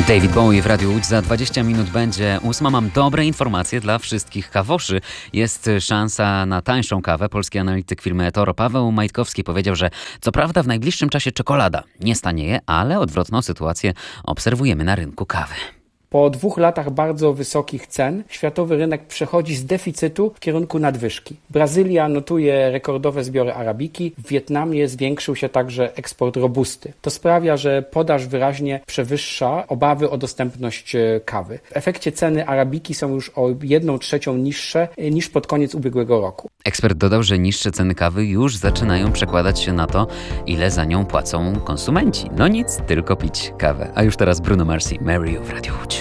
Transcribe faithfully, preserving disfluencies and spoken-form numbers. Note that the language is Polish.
David Bowie w Radiu Łódź. Za dwadzieścia minut będzie ósma. Mam dobre informacje dla wszystkich kawoszy. Jest szansa na tańszą kawę. Polski analityk firmy eToro Paweł Majtkowski powiedział, że co prawda w najbliższym czasie czekolada nie stanieje, ale odwrotną sytuację obserwujemy na rynku kawy. Po dwóch latach bardzo wysokich cen światowy rynek przechodzi z deficytu w kierunku nadwyżki. Brazylia notuje rekordowe zbiory arabiki, w Wietnamie zwiększył się także eksport robusty. To sprawia, że podaż wyraźnie przewyższa obawy o dostępność kawy. W efekcie ceny arabiki są już o jedną trzecią niższe niż pod koniec ubiegłego roku. Ekspert dodał, że niższe ceny kawy już zaczynają przekładać się na to, ile za nią płacą konsumenci. No nic, tylko pić kawę. A już teraz Bruno Mars i Mary You w Radiu Łódź.